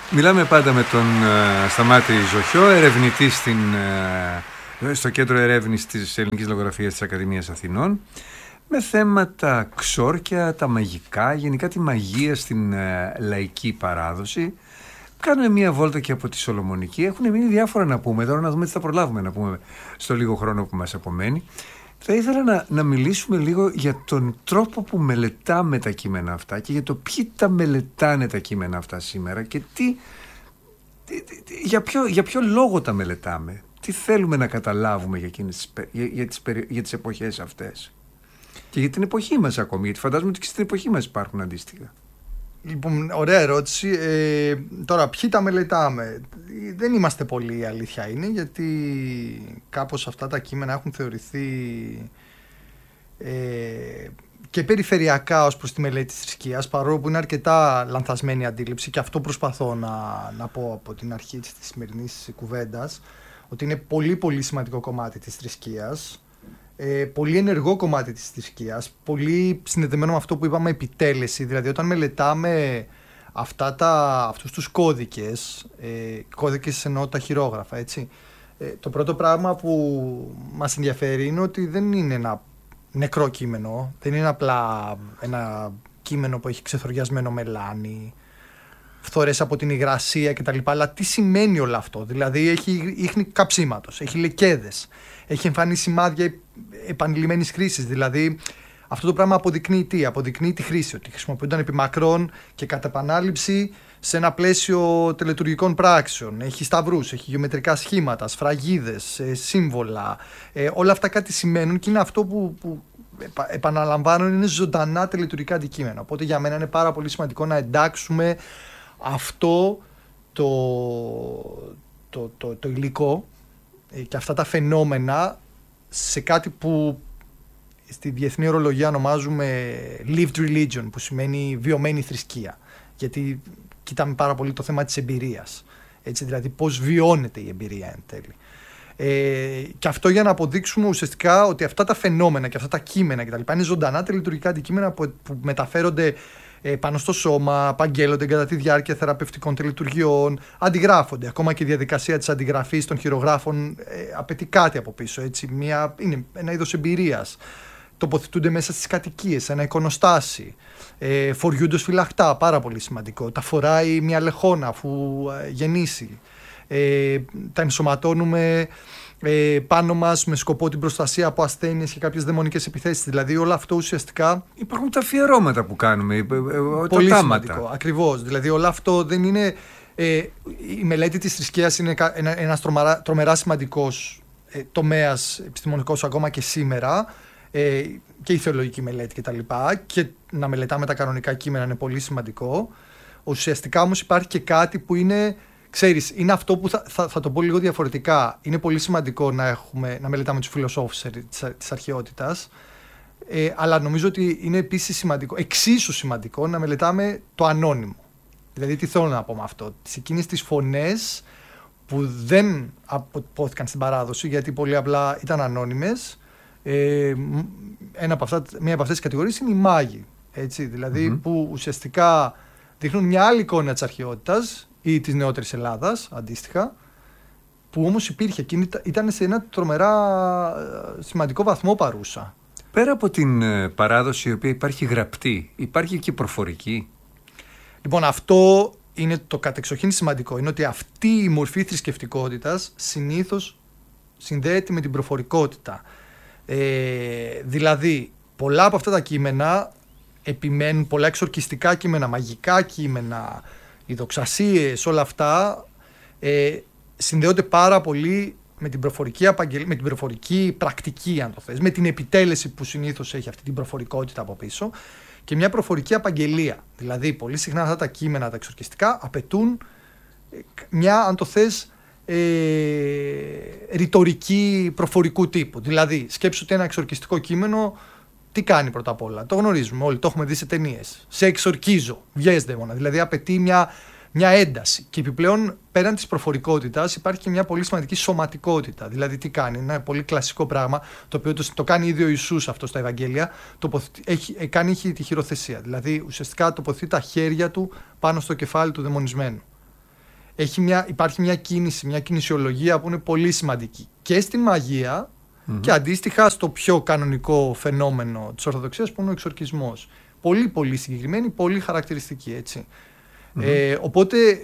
Μιλάμε πάντα με τον Σταμάτη Ζοχιό, ερευνητή στο Κέντρο Ερεύνης της Ελληνικής Λογογραφίας της Ακαδημίας Αθηνών, με θέματα ξόρκια, τα μαγικά, γενικά τη μαγεία στην λαϊκή παράδοση. Κάνουμε μία βόλτα και από τη Σολομονική. Έχουν μείνει διάφορα να πούμε τώρα, να δούμε τι θα προλάβουμε να πούμε στο λίγο χρόνο που μας απομένει. Θα ήθελα να μιλήσουμε λίγο για τον τρόπο που μελετάμε τα κείμενα αυτά και για το ποιοι τα μελετάνε τα κείμενα αυτά σήμερα και για ποιο λόγο τα μελετάμε. Τι θέλουμε να καταλάβουμε για τις εποχές αυτές. Και για την εποχή μας ακόμη, γιατί φαντάζομαι ότι και στην εποχή μας υπάρχουν αντίστοιχα. Λοιπόν, ωραία ερώτηση. Τώρα, ποιοι τα μελετάμε? Δεν είμαστε πολλοί, η αλήθεια είναι, γιατί κάπως αυτά τα κείμενα έχουν θεωρηθεί και περιφερειακά ως προς τη μελέτη της θρησκείας, παρόλο που είναι αρκετά λανθασμένη αντίληψη, και αυτό προσπαθώ να πω από την αρχή της σημερινής κουβέντας, ότι είναι πολύ πολύ σημαντικό κομμάτι της θρησκείας, πολύ ενεργό κομμάτι της θρησκείας, πολύ συνδεδεμένο με αυτό που είπαμε, επιτέλεση. Δηλαδή όταν μελετάμε αυτούς τους κώδικες, κώδικες εννοώ τα χειρόγραφα, έτσι, το πρώτο πράγμα που μας ενδιαφέρει είναι ότι δεν είναι ένα νεκρό κείμενο, δεν είναι απλά ένα κείμενο που έχει ξεθοριασμένο μελάνι, φθορές από την υγρασία κτλ. Αλλά τι σημαίνει όλο αυτό? Δηλαδή έχει ίχνη καψίματος, έχει λεκέδες, έχει εμφανίσει σημάδια επανειλημμένης χρήσης. Δηλαδή αυτό το πράγμα αποδεικνύει τι? Αποδεικνύει τη χρήση, ότι χρησιμοποιούνταν επί μακρόν και κατά επανάληψη σε ένα πλαίσιο τελετουργικών πράξεων. Έχει σταυρούς, έχει γεωμετρικά σχήματα, σφραγίδες, σύμβολα. Όλα αυτά κάτι σημαίνουν και είναι αυτό που επαναλαμβάνω, είναι ζωντανά τελετουργικά αντικείμενα. Οπότε για μένα είναι πάρα πολύ σημαντικό να εντάξουμε αυτό το υλικό και αυτά τα φαινόμενα σε κάτι που στη διεθνή ορολογία ονομάζουμε lived religion, που σημαίνει βιωμένη θρησκεία. Γιατί κοιτάμε πάρα πολύ το θέμα της εμπειρίας. Έτσι, δηλαδή πώς βιώνεται η εμπειρία εν τέλει. Και αυτό για να αποδείξουμε ουσιαστικά ότι αυτά τα φαινόμενα και αυτά τα κείμενα κτλ. Είναι ζωντανά τελετουργικά αντικείμενα που μεταφέρονται πάνω στο σώμα, απαγγέλλονται κατά τη διάρκεια θεραπευτικών τελετουργιών, αντιγράφονται. Ακόμα και η διαδικασία της αντιγραφής των χειρογράφων απαιτεί κάτι από πίσω. Έτσι, είναι ένα είδος εμπειρίας. Τοποθετούνται μέσα στις κατοικίες, ένα εικονοστάσι. Φοριούνται ως φυλαχτά, πάρα πολύ σημαντικό. Τα φοράει μια λεχόνα αφού γεννήσει. Τα ενσωματώνουμε πάνω μας με σκοπό την προστασία από ασθένειες και κάποιες δαιμονικές επιθέσεις. Δηλαδή όλο αυτό ουσιαστικά... Υπάρχουν τα αφιερώματα που κάνουμε, πολύ τα σημαντικό, ακριβώς. Δηλαδή όλο αυτό δεν είναι... η μελέτη της θρησκείας είναι ένας τρομερά σημαντικός τομέας επιστημονικός ακόμα και σήμερα, και η θεολογική μελέτη κτλ. Και να μελετάμε τα κανονικά κείμενα είναι πολύ σημαντικό. Ουσιαστικά όμως υπάρχει και κάτι που είναι... Ξέρεις, είναι αυτό που θα το πω λίγο διαφορετικά. Είναι πολύ σημαντικό να μελετάμε τους φιλοσόφους της αρχαιότητας, αλλά νομίζω ότι είναι επίσης σημαντικό, εξίσου σημαντικό, να μελετάμε το ανώνυμο. Δηλαδή, τι θέλω να πω με αυτό? Εκείνες τις φωνές που δεν αποτυπώθηκαν στην παράδοση, γιατί πολύ απλά ήταν ανώνυμες. Μία από αυτές τις κατηγορίες είναι οι μάγοι. Έτσι, δηλαδή, που ουσιαστικά δείχνουν μια άλλη εικόνα της αρχαιότητας ή της νεότερης Ελλάδας, αντίστοιχα, που όμως υπήρχε και ήταν σε ένα τρομερά σημαντικό βαθμό παρούσα. Πέρα από την παράδοση η οποία υπάρχει γραπτή, υπάρχει και προφορική. Λοιπόν, αυτό είναι το κατεξοχήν σημαντικό. Είναι ότι αυτή η μορφή θρησκευτικότητας συνήθως συνδέεται με την προφορικότητα. Δηλαδή, πολλά από αυτά τα κείμενα επιμένουν, πολλά εξορκιστικά κείμενα, μαγικά κείμενα, οι δοξασίες, όλα αυτά συνδέονται πάρα πολύ με την προφορική πρακτική, αν το θες, με την επιτέλεση που συνήθως έχει αυτή την προφορικότητα από πίσω, και μια προφορική απαγγελία. Δηλαδή, πολύ συχνά αυτά τα κείμενα, τα εξορκιστικά, απαιτούν μια, αν το θες, ρητορική προφορικού τύπου. Δηλαδή, σκέψου ότι ένα εξορκιστικό κείμενο τι κάνει πρώτα απ' όλα? Το γνωρίζουμε όλοι, το έχουμε δει σε ταινίες. Σε εξορκίζω, βγες δαίμονα. Δηλαδή απαιτεί μια ένταση. Και επιπλέον, πέραν της προφορικότητας, υπάρχει και μια πολύ σημαντική σωματικότητα. Δηλαδή, τι κάνει? Ένα πολύ κλασικό πράγμα, το οποίο το κάνει ήδη ο Ιησούς αυτό στα Ευαγγέλια. Κάνει τη χειροθεσία. Δηλαδή, ουσιαστικά τοποθετεί τα χέρια του πάνω στο κεφάλι του δαιμονισμένου. υπάρχει μια κίνηση, μια κινησιολογία που είναι πολύ σημαντική και στην μαγεία και αντίστοιχα στο πιο κανονικό φαινόμενο της Ορθοδοξίας που είναι ο εξορκισμός. Πολύ πολύ συγκεκριμένη, πολύ χαρακτηριστική, έτσι. Οπότε